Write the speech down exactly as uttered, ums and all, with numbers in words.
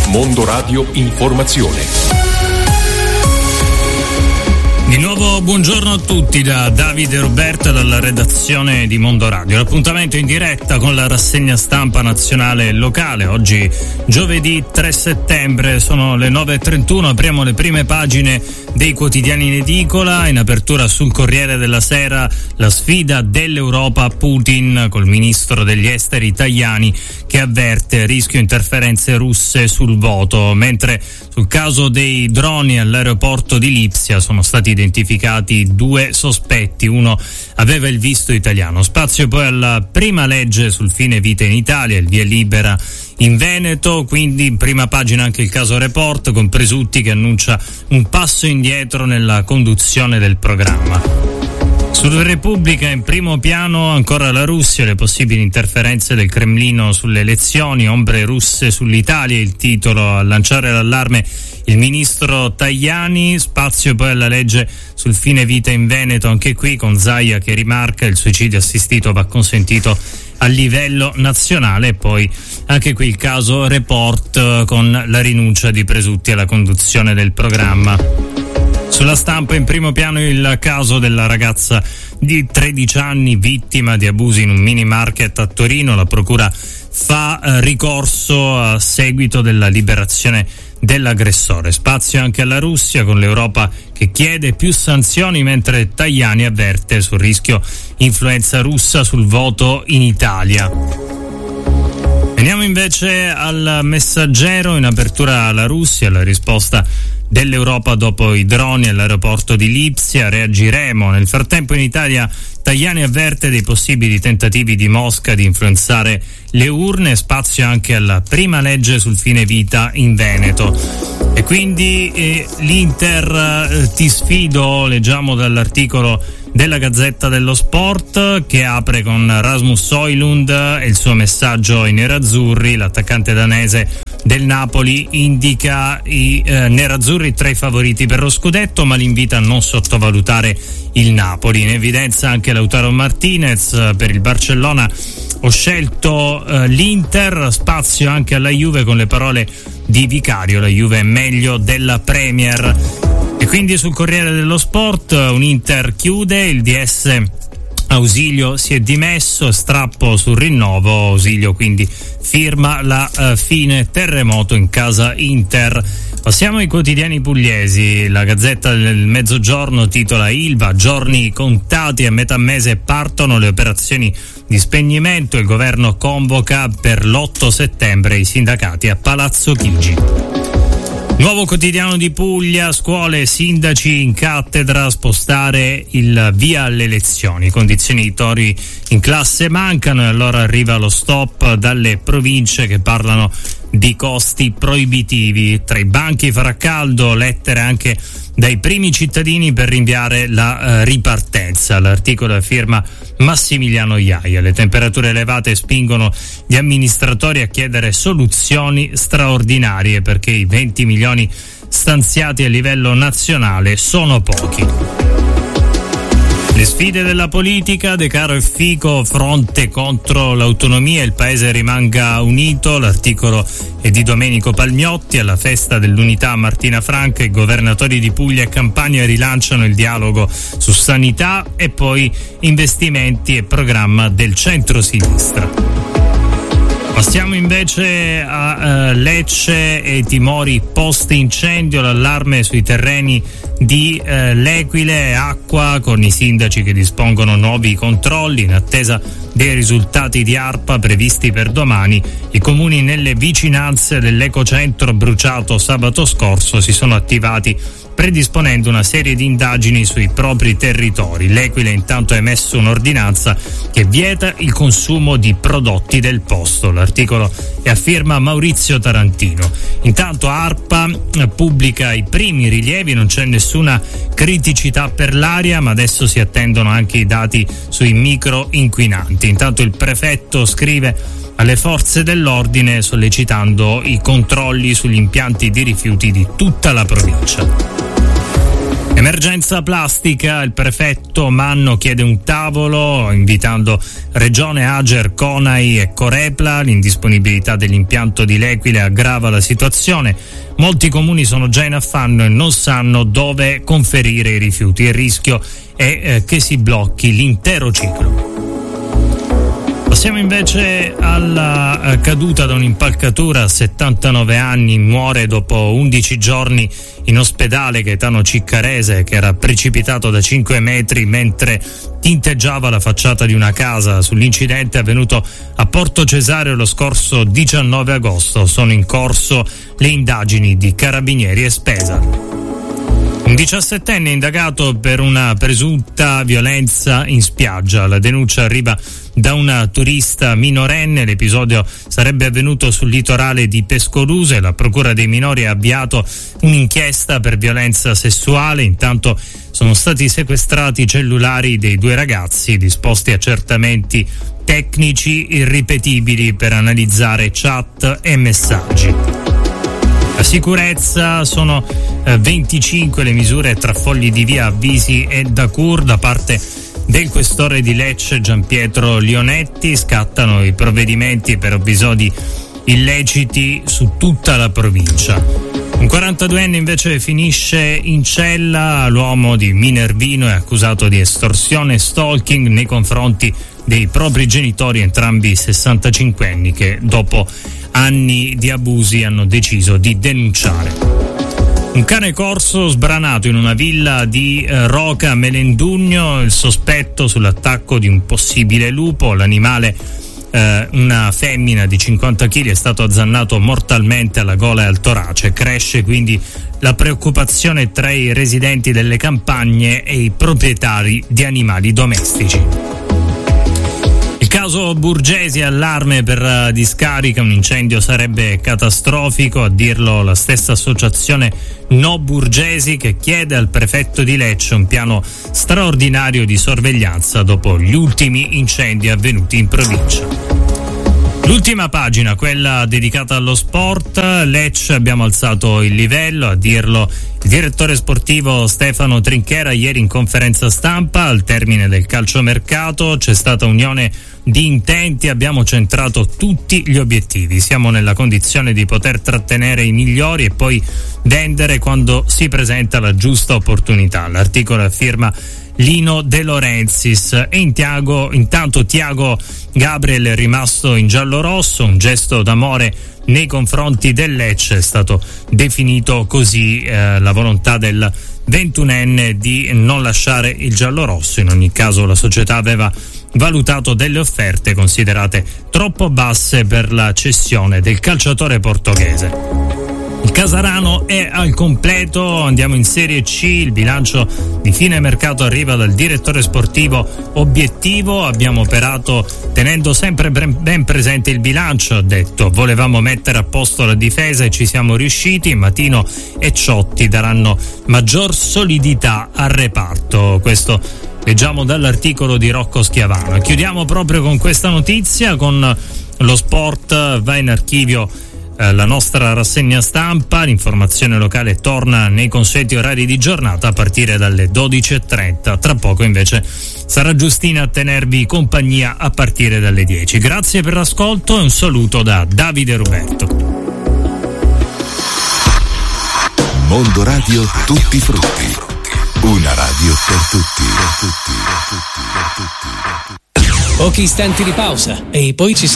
Mondo Radio Informazione. Di nuovo buongiorno a tutti da Davide Roberto dalla redazione di Mondo Radio. L'appuntamento in diretta con la rassegna stampa nazionale e locale. Oggi giovedì tre settembre, sono le nove e trentuno, apriamo le prime pagine dei quotidiani in edicola. In apertura sul Corriere della Sera la sfida dell'Europa a Putin col ministro degli esteri Tajani che avverte rischio interferenze russe sul voto, mentre sul caso dei droni all'aeroporto di Lipsia sono stati identificati due sospetti, uno aveva il visto italiano. Spazio poi alla prima legge sul fine vita in Italia, il via libera in Veneto, quindi in prima pagina anche il caso Report con Presutti che annuncia un passo indietro nella conduzione del programma. Sulla Repubblica in primo piano ancora la Russia, le possibili interferenze del Cremlino sulle elezioni, ombre russe sull'Italia, il titolo a lanciare l'allarme il ministro Tajani. Spazio poi alla legge sul fine vita in Veneto, anche qui con Zaia che rimarca il suicidio assistito va consentito a livello nazionale, e poi anche qui il caso Report con la rinuncia di Presutti alla conduzione del programma. Sulla Stampa in primo piano il caso della ragazza di tredici anni vittima di abusi in un mini market a Torino. La procura fa eh, ricorso a seguito della liberazione dell'aggressore. Spazio anche alla Russia con l'Europa che chiede più sanzioni, mentre Tajani avverte sul rischio influenza russa sul voto in Italia. Veniamo invece al Messaggero, in apertura alla Russia, la risposta dell'Europa dopo i droni all'aeroporto di Lipsia, reagiremo. Nel frattempo in Italia Tajani avverte dei possibili tentativi di Mosca di influenzare le urne. Spazio anche alla prima legge sul fine vita in Veneto. E quindi eh, l'Inter eh, ti sfido, leggiamo dall'articolo della Gazzetta dello Sport che apre con Rasmus Højlund e il suo messaggio ai nerazzurri. L'attaccante danese del Napoli indica i eh, nerazzurri tra i favoriti per lo scudetto, ma li invita a non sottovalutare il Napoli. In evidenza anche Lautaro Martinez per il Barcellona. Ho scelto eh, l'Inter. Spazio anche alla Juve con le parole di Vicario, la Juve è meglio della Premier. E quindi sul Corriere dello Sport un Inter chiude, il D S Ausilio si è dimesso, strappo sul rinnovo, Ausilio quindi firma la uh, fine terremoto in casa Inter. Passiamo ai quotidiani pugliesi. La Gazzetta del Mezzogiorno titola Ilva, giorni contati, a metà mese partono le operazioni di spegnimento, il governo convoca per l'otto settembre i sindacati a Palazzo Chigi. Nuovo Quotidiano di Puglia, scuole, sindaci in cattedra, spostare il via alle elezioni, condizionitori in classe mancano e allora arriva lo stop dalle province che parlano di costi proibitivi. Tra i banchi farà caldo, lettere anche dai primi cittadini per rinviare la uh, ripartenza. L'articolo è firma Massimiliano Iaia. Le temperature elevate spingono gli amministratori a chiedere soluzioni straordinarie perché i venti milioni stanziati a livello nazionale sono pochi. Le sfide della politica, De Caro e Fico, fronte contro l'autonomia, il paese rimanga unito. L'articolo è di Domenico Palmiotti. Alla festa dell'unità a Martina Franca i governatori di Puglia e Campania rilanciano il dialogo su sanità e poi investimenti e programma del centro-sinistra. Passiamo invece a uh, Lecce e i timori post-incendio, l'allarme sui terreni di uh, L'Equile, acqua con i sindaci che dispongono nuovi controlli in attesa dei risultati di ARPA previsti per domani. I comuni nelle vicinanze dell'ecocentro bruciato sabato scorso si sono attivati predisponendo una serie di indagini sui propri territori. L'Equile intanto ha emesso un'ordinanza che vieta il consumo di prodotti del posto. L'articolo è a firma Maurizio Tarantino. Intanto ARPA pubblica i primi rilievi, non c'è nessuna criticità per l'aria, ma adesso si attendono anche i dati sui microinquinanti. Intanto il prefetto scrive alle forze dell'ordine sollecitando i controlli sugli impianti di rifiuti di tutta la provincia. Emergenza plastica, il prefetto Manno chiede un tavolo invitando Regione, Ager, Conai e Corepla. L'indisponibilità dell'impianto di L'Equile aggrava la situazione. Molti comuni sono già in affanno e non sanno dove conferire i rifiuti. Il rischio è eh, che si blocchi l'intero ciclo. Passiamo invece alla caduta da un'impalcatura. A settantanove anni muore dopo undici giorni in ospedale Gaetano Ciccarese, che era precipitato da cinque metri mentre tinteggiava la facciata di una casa. Sull'incidente avvenuto a Porto Cesareo lo scorso diciannove agosto. Sono in corso le indagini di Carabinieri e Spesa. Un diciassettenne indagato per una presunta violenza in spiaggia. La denuncia arriva da una turista minorenne. L'episodio sarebbe avvenuto sul litorale di Pescoluse. La procura dei minori ha avviato un'inchiesta per violenza sessuale. Intanto sono stati sequestrati i cellulari dei due ragazzi, disposti accertamenti tecnici irripetibili per analizzare chat e messaggi. La sicurezza, sono eh, venticinque le misure tra fogli di via, avvisi e Dacur da parte del questore di Lecce Gianpietro Lionetti. Scattano i provvedimenti per episodi illeciti su tutta la provincia. Un quarantaduenne invece finisce in cella. L'uomo di Minervino è accusato di estorsione e stalking nei confronti dei propri genitori, entrambi sessantacinquenni, che dopo anni di abusi hanno deciso di denunciare. Un cane corso sbranato in una villa di eh, Roca Melendugno, il sospetto sull'attacco di un possibile lupo. L'animale, eh, una femmina di cinquanta chili, è stato azzannato mortalmente alla gola e al torace. Cresce quindi la preoccupazione tra i residenti delle campagne e i proprietari di animali domestici. Il caso Burgesi, allarme per discarica, un incendio sarebbe catastrofico, a dirlo la stessa associazione No Burgesi, che chiede al prefetto di Lecce un piano straordinario di sorveglianza dopo gli ultimi incendi avvenuti in provincia. L'ultima pagina, quella dedicata allo sport. Lecce, abbiamo alzato il livello, a dirlo il direttore sportivo Stefano Trinchera ieri in conferenza stampa. Al termine del calciomercato c'è stata unione di intenti, abbiamo centrato tutti gli obiettivi, siamo nella condizione di poter trattenere i migliori e poi vendere quando si presenta la giusta opportunità. L'articolo è firma Lino De Laurentiis. E in Tiago, intanto Tiago Gabriel è rimasto in giallo-rosso, un gesto d'amore nei confronti del Lecce, è stato definito così eh, la volontà del ventunenne di non lasciare il giallo-rosso. In ogni caso la società aveva valutato delle offerte considerate troppo basse per la cessione del calciatore portoghese. Il Casarano è al completo, andiamo in Serie C, il bilancio di fine mercato arriva dal direttore sportivo obiettivo. Abbiamo operato tenendo sempre ben presente il bilancio, ha detto, volevamo mettere a posto la difesa e ci siamo riusciti. Matino e Ciotti daranno maggior solidità al reparto, questo leggiamo dall'articolo di Rocco Schiavano. Chiudiamo proprio con questa notizia, con lo sport. Va in archivio la nostra rassegna stampa. L'informazione locale torna nei consueti orari di giornata a partire dalle dodici e trenta. Tra poco invece sarà Giustina a tenervi compagnia a partire dalle dieci. Grazie per l'ascolto e un saluto da Davide Roberto. Mondo Radio, tutti i frutti. Una radio per tutti. Per tutti, per tutti, per tutti. Pochi istanti di pausa e poi ci sarà